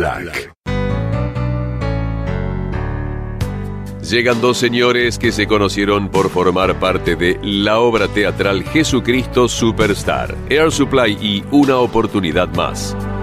Black. Llegan dos señores que se conocieron por formar parte de la obra teatral Jesucristo Superstar, Air Supply y Una oportunidad más.